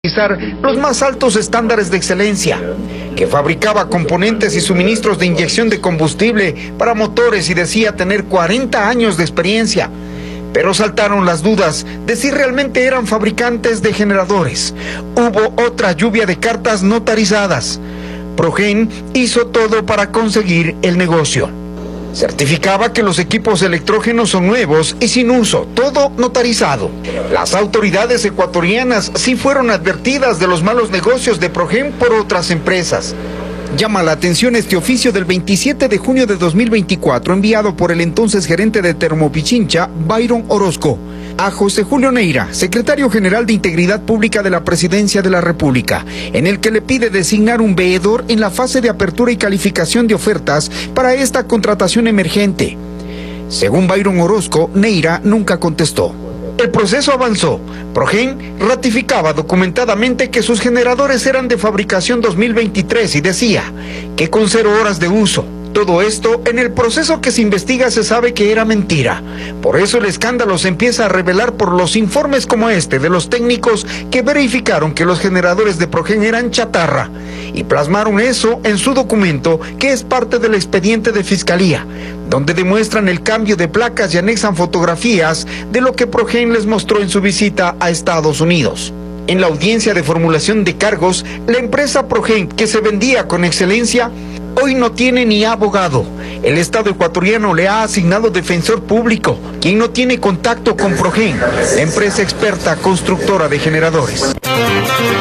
Los más altos estándares de excelencia, que fabricaba componentes y suministros de inyección de combustible para motores y decía tener 40 años de experiencia. Pero saltaron las dudas de si realmente eran fabricantes de generadores. Hubo otra lluvia de cartas notarizadas. Progen hizo todo para conseguir el negocio. Certificaba que los equipos electrógenos son nuevos y sin uso, todo notarizado. Las autoridades ecuatorianas sí fueron advertidas de los malos negocios de Progen por otras empresas. Llama la atención este oficio del 27 de junio de 2024 enviado por el entonces gerente de Termopichincha, Byron Orozco, a José Julio Neira, secretario general de Integridad Pública de la Presidencia de la República, en el que le pide designar un veedor en la fase de apertura y calificación de ofertas para esta contratación emergente. Según Byron Orozco, Neira nunca contestó. El proceso avanzó. Progen ratificaba documentadamente que sus generadores eran de fabricación 2023 y decía que con 0 horas de uso. Todo esto, en el proceso que se investiga, se sabe que era mentira. Por eso el escándalo se empieza a revelar por los informes como este de los técnicos que verificaron que los generadores de Progen eran chatarra y plasmaron eso en su documento, que es parte del expediente de fiscalía, donde demuestran el cambio de placas y anexan fotografías de lo que Progen les mostró en su visita a Estados Unidos. En la audiencia de formulación de cargos, la empresa Progen, que se vendía con excelencia, hoy no tiene ni abogado. El Estado ecuatoriano le ha asignado defensor público, quien no tiene contacto con Progen, la empresa experta constructora de generadores.